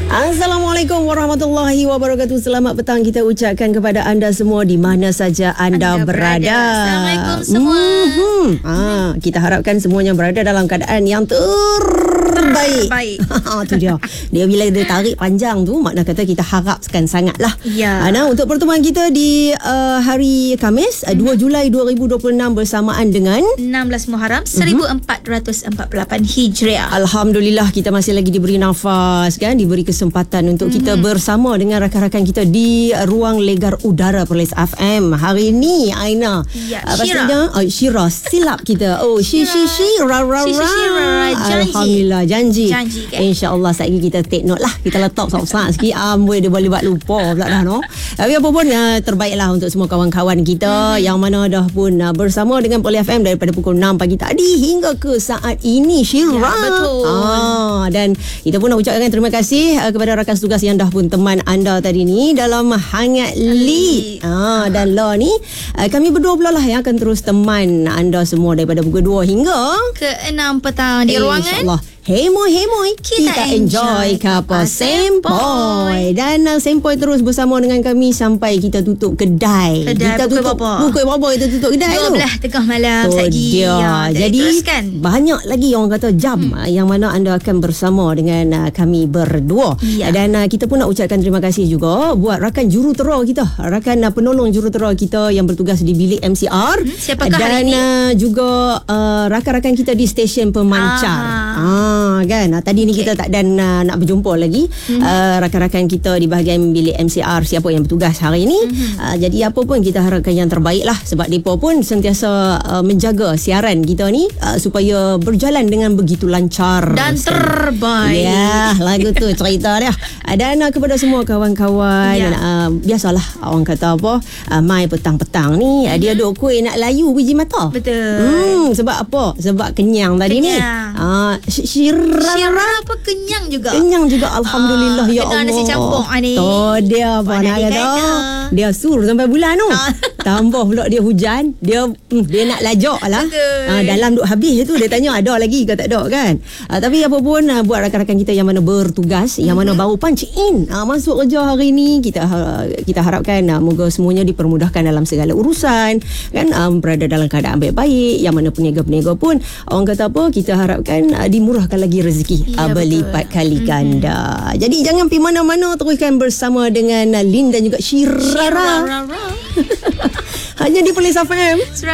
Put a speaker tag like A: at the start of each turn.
A: Assalamualaikum warahmatullahi wabarakatuh. Selamat petang kita ucapkan kepada anda semua di mana saja anda berada.
B: Assalamualaikum semua.
A: Kita harapkan semuanya berada dalam keadaan yang terbaik. Tu dia. Dia bila dia tarik panjang tu, makna kata kita harapkan sangatlah.
B: Ya.
A: Untuk pertemuan kita di hari Khamis 2 Julai 2026 bersamaan dengan
B: 16 Muharram 1448 Hijriah.
A: Alhamdulillah kita masih lagi diberi nafas kan, diberi kesempatan untuk kita bersama dengan rakan-rakan kita di ruang legar udara Perlis FM. Hari ini Aina Syira silap kita. Syira Alhamdulillah janji
B: kan?
A: InsyaAllah saat ini kita take note lah. Kita letak sok-sok sikit. Amboi dia boleh buat lupa pula dah no. Tapi apa pun terbaiklah untuk semua kawan-kawan kita yang mana dah pun bersama dengan Perlis FM daripada pukul 6 pagi tadi hingga ke saat ini Syira.
B: Ya, betul.
A: Dan kita pun nak ucapkan terima kasih kepada rakan setugas yang dah pun teman anda tadi ni dalam Hangat Lead. Dan lah ni kami berdua pula lah yang akan terus teman anda semua daripada pukul 2 hingga
B: ke 6 petang di ruangan.
A: InsyaAllah. Hemoi kita enjoy kapal Sempoi. Dan Sempoi terus bersama dengan kami sampai kita tutup kedai. Kita tutup pukul berapa kita tutup kedai
B: 12 tengah malam lagi.
A: Jadi banyak lagi orang kata jam yang mana anda akan bersama dengan kami berdua. Dan kita pun nak ucapkan terima kasih juga buat rakan jurutera kita, rakan penolong jurutera kita yang bertugas di bilik MCR.
B: Siapakah
A: dan
B: hari ini?
A: Juga rakan-rakan kita di stesen pemancar. Kan tadi ni kita tak dan nak berjumpa lagi rakan-rakan kita di bahagian bilik MCR siapa yang bertugas hari ini. Jadi apa pun kita harapkan yang terbaik lah, sebab mereka pun sentiasa menjaga siaran kita ni supaya berjalan dengan begitu lancar
B: dan terbaik.
A: Ya, lagu tu cerita dia. Dan kepada semua kawan-kawan, biasalah orang kata apa, mai petang-petang ni dia duk kuih nak layu biji mata.
B: Betul.
A: Sebab apa? Sebab kenyang tadi ni.
B: Syira apa kenyang juga.
A: Alhamdulillah ya Allah.
B: Nasi campur ni.
A: Tu dia apa nak kata. Dia sur sampai bulan tu. Tambah pula dia hujan, dia nak lajak lah. Dalam duk habis tu dia tanya ada lagi ke tak ada kan. Tapi apa pun buat rakan-rakan kita yang mana bertugas, yang mana baru punch in masuk kerja hari ni, kita harapkan moga semuanya dipermudahkan dalam segala urusan kan, berada dalam keadaan baik-baik. Yang mana peniaga-peniaga pun orang kata apa, kita harapkan dimurahkan lagi rezeki berlipat kali ganda. Jadi jangan pergi mana-mana, teruskan bersama dengan Lin dan juga Syira. Hanya di Perlis FM.